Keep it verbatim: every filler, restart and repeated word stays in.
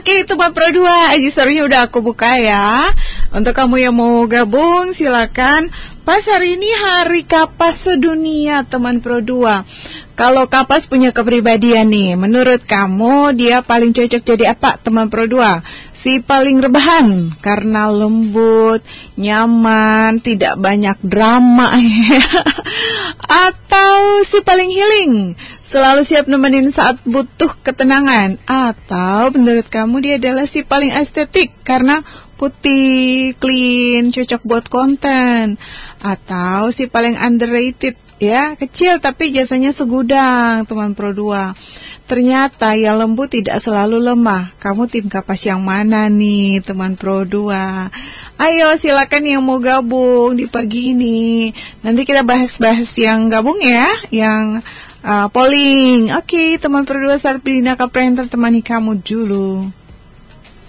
Oke, teman Pro dua, I G story-nya udah aku buka ya. Untuk kamu yang mau gabung, silakan. Pas hari ini hari kapas sedunia, teman Pro dua. Kalau kapas punya kepribadian nih, menurut kamu dia paling cocok jadi apa, teman Pro dua? Si paling rebahan karena lembut, nyaman, tidak banyak drama atau si paling healing, selalu siap nemenin saat butuh ketenangan? Atau menurut kamu dia adalah si paling estetik karena putih, clean, cocok buat konten? Atau si paling underrated, ya, kecil tapi jasanya segudang, teman Pro dua? Ternyata yang lembut tidak selalu lemah. Kamu tim kapas yang mana nih, teman Pro dua? Ayo silakan yang mau gabung di pagi ini. Nanti kita bahas-bahas yang gabung ya, yang uh, polling. Oke, teman Pro dua, saat Bina Kaprenter temani kamu dulu.